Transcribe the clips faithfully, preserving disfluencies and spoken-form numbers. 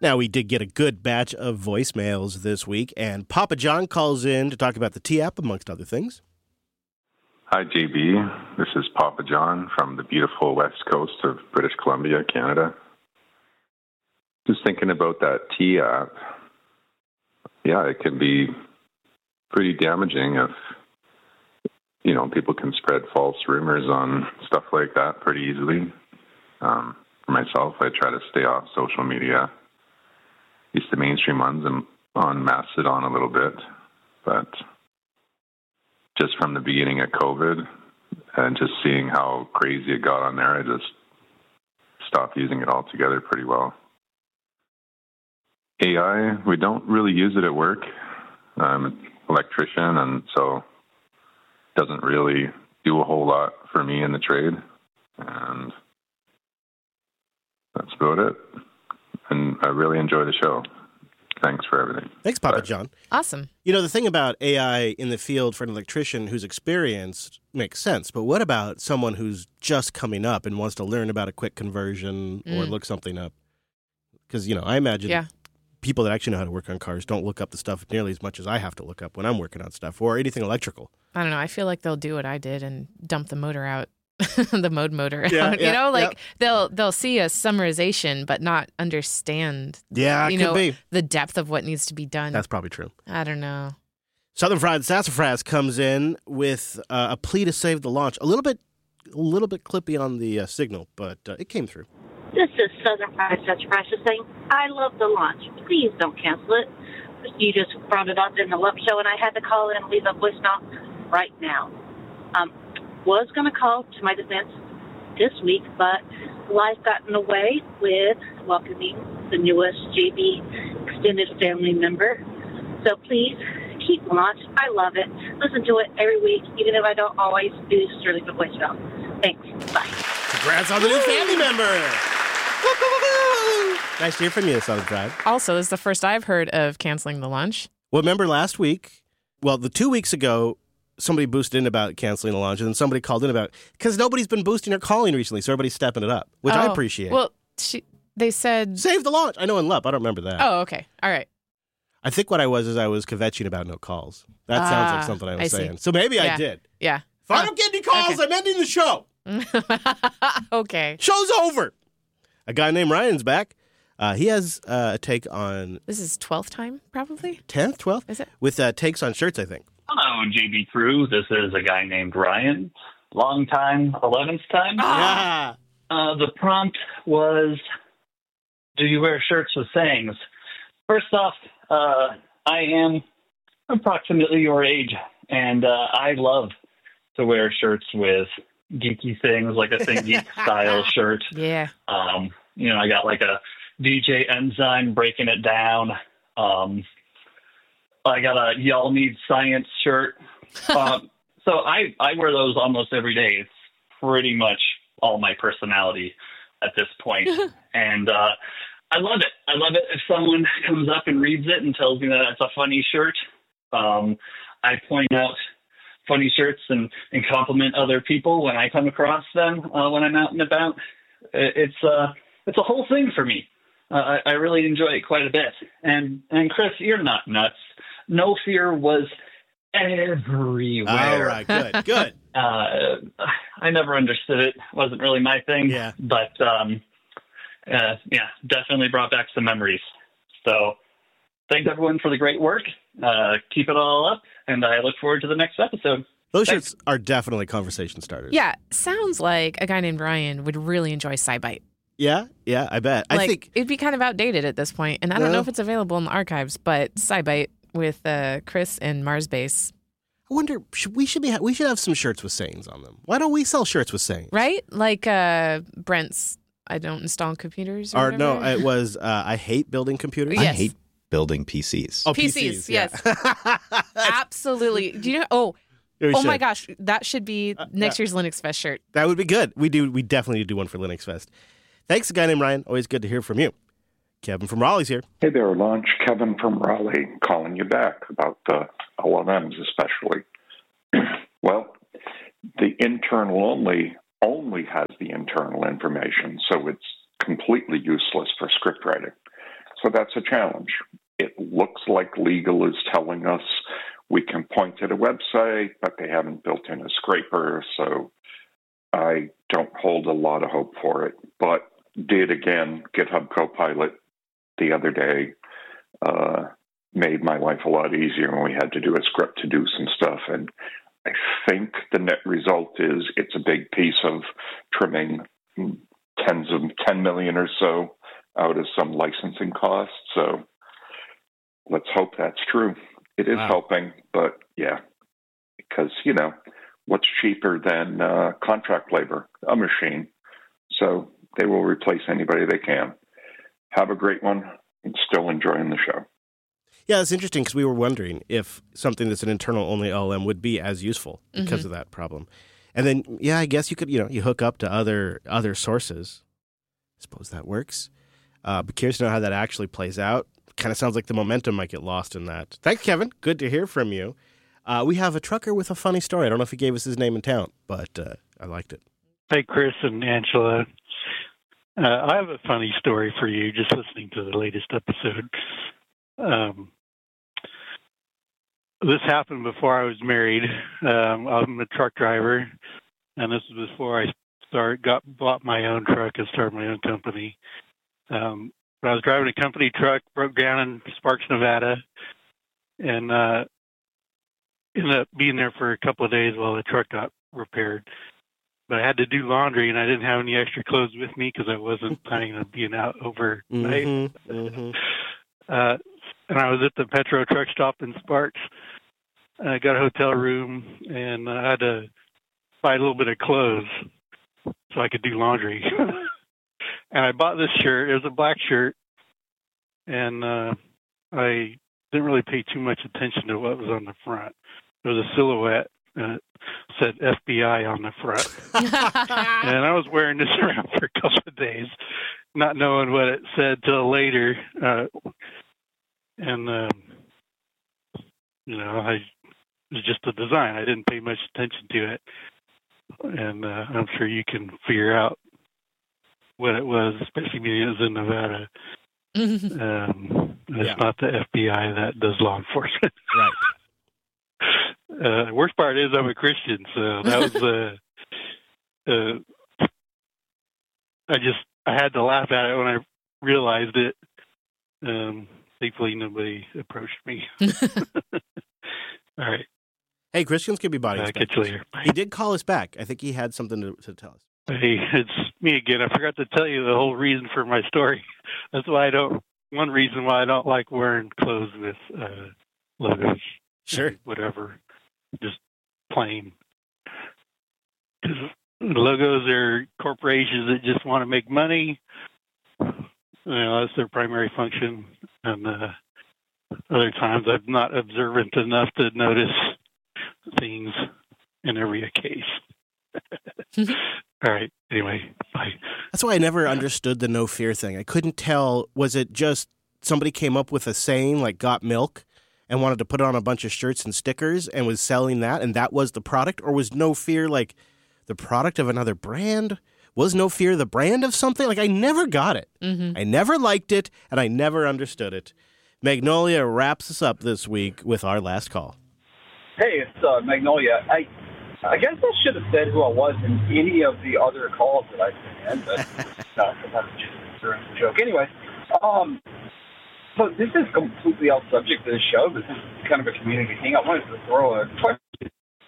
Now, we did get a good batch of voicemails this week, and Papa John calls in to talk about the T-App, amongst other things. Hi, J B. This is Papa John from the beautiful west coast of British Columbia, Canada. Just thinking about that T-App. Yeah, it can be pretty damaging if, you know, people can spread false rumors on stuff like that pretty easily. Um, for myself, I try to stay off social media. At least the mainstream ones. I'm on Mastodon a little bit, but just from the beginning of COVID and just seeing how crazy it got on there, I just stopped using it altogether pretty well. A I, we don't really use it at work. I'm an electrician, and so it doesn't really do a whole lot for me in the trade. And that's about it. And I really enjoy the show. Thanks for everything. Thanks, Papa Bye. John. Awesome. You know, the thing about A I in the field for an electrician who's experienced makes sense. But what about someone who's just coming up and wants to learn about a quick conversion Mm. or look something up? Because, you know, I imagine Yeah. people that actually know how to work on cars don't look up the stuff nearly as much as I have to look up when I'm working on stuff or anything electrical. I don't know. I feel like they'll do what I did and dump the motor out, the mode motor Yeah, out. yeah, you know, like yeah. they'll they'll see a summarization but not understand. Yeah, it you could know, be. the depth of what needs to be done. That's probably true. I don't know. Southern Fried Sassafras comes in with uh, a plea to save the launch. A little bit, a little bit clippy on the uh, signal, but uh, it came through. This is Southern Fried Sassafras saying, I love the launch. Please don't cancel it. You just brought it up in the Love Show, and I had to call in and leave a voicemail right now. Um, was going to call to my defense this week, but life got in the way with welcoming the newest J B extended family member. So please keep the launch. I love it. Listen to it every week, even if I don't always do Sterling the voicemail. Thanks. Bye. Congrats on the new family member. Nice to hear from you, Southern Fried. Also, this is the first I've heard of canceling the lunch. Well, remember last week? Well, the two weeks ago, somebody boosted in about canceling the launch, and then somebody called in about because nobody's been boosting or calling recently, so everybody's stepping it up, which I Oh, appreciate. Well, she, they said... Save the launch. I know in L U P. I don't remember that. Oh, okay. All right. I think what I was is I was kvetching about no calls. That sounds like Ah, something I was I see. saying. So maybe I Yeah. did. Yeah. If I Huh. don't get any calls, Okay. I'm ending the show. Okay. Show's over. A guy named Ryan's back. Uh, he has uh, a take on This is twelfth time, probably? tenth, twelfth? Is it? With uh, takes on shirts, I think. Hello, J B Crew. This is a guy named Ryan. Long time, eleventh time. Yeah. Uh, the prompt was, do you wear shirts with sayings? First off, uh, I am approximately your age, and uh, I love to wear shirts with geeky things, like a Think Geek style shirt. Yeah. Um, you know, I got like a D J Enzyme breaking it down. Um, I got a Y'all Need Science shirt. Um, so I, I wear those almost every day. It's pretty much all my personality at this point. And uh, I love it. I love it if someone comes up and reads it and tells me that it's a funny shirt. Um, I point out funny shirts and, and compliment other people when I come across them uh, when I'm out and about. It's uh, it's a whole thing for me. Uh, I, I really enjoy it quite a bit. And and Chris, you're not nuts. No Fear was everywhere. All right, good, good. Uh, I never understood it. Wasn't really my thing. Yeah. But um, uh, yeah, definitely brought back some memories. So thanks everyone for the great work. Uh, keep it all up, and I look forward to the next episode. Those Thanks. shirts are definitely conversation starters. Yeah. Sounds like a guy named Ryan would really enjoy SciBite. Yeah, yeah, I bet. Like, I think it'd be kind of outdated at this point, and I don't know Well- if it's available in the archives, but SciBite with uh, Chris and Mars Base, I wonder should, we should be ha- we should have some shirts with sayings on them. Why don't we sell shirts with sayings? right? Like uh, Brent's, I don't install computers. Or, Or no, whatever. it was uh, I hate building computers. Yes. I hate building P Cs. Oh, P Cs, yes. yeah. Absolutely. Do you know? Oh, We oh my should. gosh, that should be next yeah. year's Linux Fest shirt. That would be good. We do. We definitely need to do one for Linux Fest. Thanks, a guy named Ryan. Always good to hear from you. Kevin from Raleigh's here. Hey there, Launch. Kevin from Raleigh calling you back about the L L Ms especially. Well, the internal only only has the internal information, so it's completely useless for script writing. So that's a challenge. It looks like legal is telling us we can point to the website, but they haven't built in a scraper, so I don't hold a lot of hope for it. But did, again, GitHub Copilot the other day uh, made my life a lot easier when we had to do a script to do some stuff. And I think the net result is it's a big piece of trimming tens of ten million or so out of some licensing costs. So let's hope that's true. It is wow. helping, but yeah, because, you know, what's cheaper than uh, contract labor? A machine. So they will replace anybody they can. Have a great one and still enjoying the show. Yeah, it's interesting because we were wondering if something that's an internal only L L M would be as useful because mm-hmm. of that problem. And then, yeah, I guess you could, you know, you hook up to other other sources. I suppose that works. Uh, but curious to know how that actually plays out. Kind of sounds like the momentum might get lost in that. Thanks, Kevin. Good to hear from you. Uh, we have a trucker with a funny story. I don't know if he gave us his name and town, but uh, I liked it. Hey, Chris and Angela. Uh, I have a funny story for you just listening to the latest episode. Um, this happened before I was married. Um, I'm a truck driver, and this was before I started, got bought my own truck and started my own company. Um, but I was driving a company truck, broke down in Sparks, Nevada, and uh, ended up being there for a couple of days while the truck got repaired. But I had to do laundry, and I didn't have any extra clothes with me because I wasn't planning on being out overnight. Mm-hmm, mm-hmm. Uh, and I was at the Petro truck stop in Sparks. I got a hotel room, and I had to buy a little bit of clothes so I could do laundry. And I bought this shirt. It was a black shirt, and uh, I didn't really pay too much attention to what was on the front. There was a silhouette, and it said F B I on the front. And I was wearing this around for a couple of days, not knowing what it said till later. Uh, and, um, you know, I it was just a design. I didn't pay much attention to it. And uh, I'm sure you can figure out what it was, especially being it was in Nevada. um, it's yeah. not the F B I that does law enforcement. Right. Uh, worst part is I'm a Christian, so that was uh, uh, I just I had to laugh at it when I realized it. Um, thankfully, nobody approached me. All right. Hey, Christians can be body uh, inspectors. Catch you later. Bye. He did call us back. I think he had something to, to tell us. Hey, it's me again. I forgot to tell you the whole reason for my story. That's why I don't. One reason why I don't like wearing clothes with uh, logos. Sure. Whatever. Just plain. Because logos are corporations that just want to make money. You know, that's their primary function. And uh, other times I'm not observant enough to notice things in every case. All right. Anyway, bye. That's why I never understood the no fear thing. I couldn't tell, was it just somebody came up with a saying like got milk and wanted to put it on a bunch of shirts and stickers and was selling that, and that was the product? Or was no fear like the product of another brand? Was no fear the brand of something? Like I never got it. Mm-hmm. I never liked it, and I never understood it. Magnolia wraps us up this week with our last call. Hey, it's uh, Magnolia. I I guess I should have said who I was in any of the other calls that I've been in, but no, that's just a joke. Anyway, um, so this is completely off subject to the show. This is kind of a community thing. I wanted to throw a question.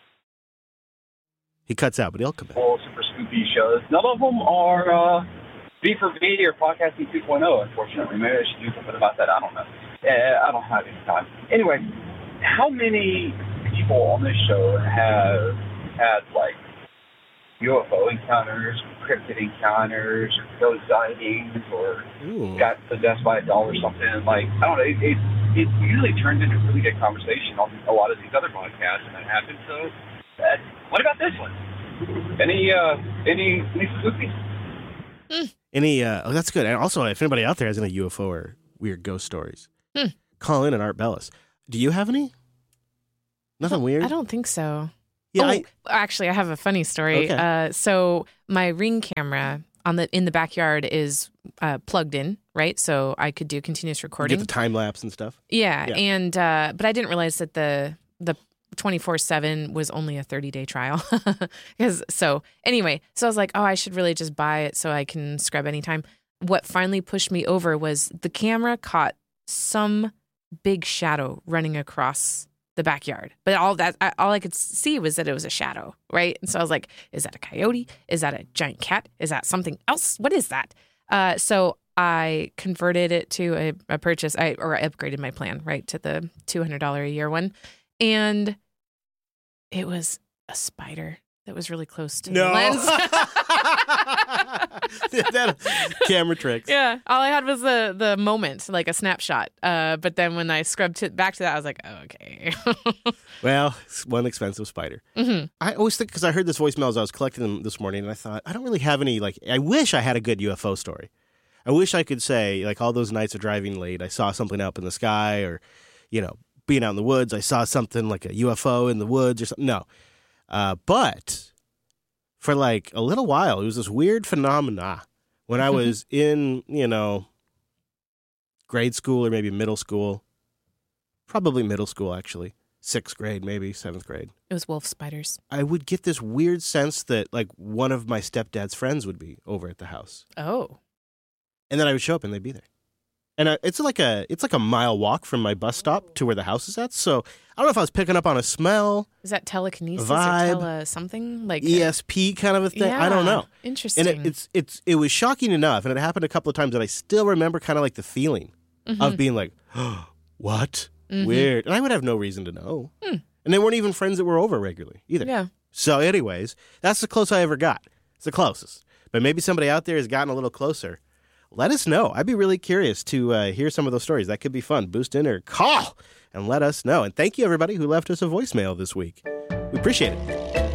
He cuts out, but he'll come back. Super scoopy shows. None of them are uh, V for V or Podcasting two point oh, unfortunately. Maybe I should do something about that. I don't know. Uh, I don't have any time. Anyway, how many people on this show have had, like, U F O encounters, cryptid encounters, or ghost sightings, or Ooh. got possessed by a doll or something? Like, I don't know. It, it, it usually turns into a really good conversation on a lot of these other podcasts, and that happens. So, uh, what about this one? Any, uh, any, any spookies? Mm. Any, uh, oh, that's good. And also, if anybody out there has any U F O or weird ghost stories, mm. call in at Art Bellis. Do you have any? Nothing weird? I don't think so. Yeah, oh, I, actually, I have a funny story. Okay. Uh, so my Ring camera on the in the backyard is uh, plugged in, right? So I could do continuous recording. You get the time lapse and stuff. Yeah, Yeah. and uh, but I didn't realize that the the twenty-four seven was only a thirty day trial. Because so anyway, so I was like, oh, I should really just buy it so I can scrub anytime. What finally pushed me over was the camera caught some big shadow running across the backyard, but all that I, all I could see was that it was a shadow, right? And so I was like, is that a coyote? Is that a giant cat? Is that something else? What is that? Uh, so I converted it to a, a purchase, I or I upgraded my plan, right, to the two hundred dollars a year one, and it was a spider that was really close to No. the lens. That camera tricks. Yeah, all I had was the the moment, like a snapshot. Uh, but then when I scrubbed to, back to that, I was like, oh, okay. Well, it's one expensive spider. Mm-hmm. I always think, because I heard this voicemail as I was collecting them this morning, and I thought, I don't really have any, like, I wish I had a good U F O story. I wish I could say, like, all those nights of driving late, I saw something up in the sky, or, you know, being out in the woods, I saw something like a U F O in the woods or something. No. Uh, but for, like, a little while, it was this weird phenomena when I was in, you know, grade school or maybe middle school. Probably middle school, actually. Sixth grade, maybe seventh grade. It was wolf spiders. I would get this weird sense that, like, one of my stepdad's friends would be over at the house. Oh. And then I would show up and they'd be there. And uh, it's like a it's like a mile walk from my bus stop to where the house is at. So I don't know if I was picking up on a smell, Is that telekinesis Vibe. or tele something? Like E S P kind of a thing. I don't Yeah, know. Interesting. And it, it's it's it was shocking enough, and it happened a couple of times that I still remember kind of like the feeling Mhm. of being like, oh, what? Mhm. Weird. And I would have no reason to know. Hmm. And they weren't even friends that were over regularly either. Yeah. So anyways, that's the closest I ever got. It's the closest. But maybe somebody out there has gotten a little closer. Let us know. I'd be really curious to uh, hear some of those stories. That could be fun. Boost in or call and let us know. And thank you, everybody who left us a voicemail this week. We appreciate it.